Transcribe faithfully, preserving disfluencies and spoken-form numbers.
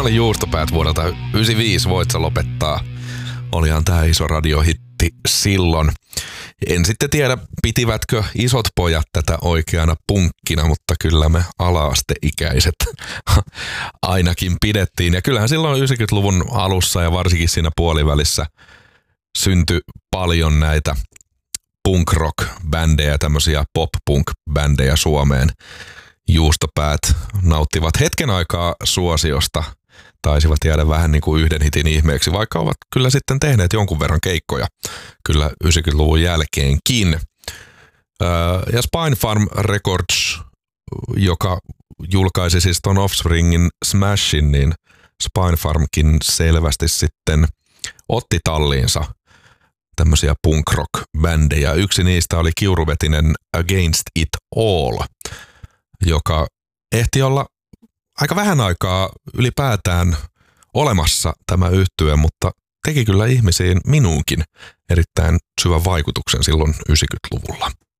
oli Juustopäät vuodelta yhdeksänkymmentäviisi, voit sä lopettaa. Olihan tää iso radiohitti silloin. En sitten tiedä, pitivätkö isot pojat tätä oikeana punkkina, mutta kyllä me ala-asteikäiset ainakin pidettiin. Ja kyllähän silloin yhdeksänkymmentäluvun alussa ja varsinkin siinä puolivälissä syntyi paljon näitä punk-rock-bändejä, tämmöisiä pop-punk-bändejä Suomeen. Juustopäät nauttivat hetken aikaa suosiosta, taisivat jäädä vähän niin kuin yhden hitin ihmeeksi, vaikka ovat kyllä sitten tehneet jonkun verran keikkoja kyllä yhdeksänkymmentäluvun jälkeenkin. Ja Spinefarm Records, joka julkaisi siis ton Offspringin Smashin, niin Spinefarmkin selvästi sitten otti talliinsa tämmöisiä punk-rock-bändejä. Yksi niistä oli kiuruvetinen Against It All, joka ehti olla aika vähän aikaa ylipäätään olemassa tämä yhtye, mutta teki kyllä ihmisiin minuunkin erittäin syvän vaikutuksen silloin yhdeksänkymmentäluvulla.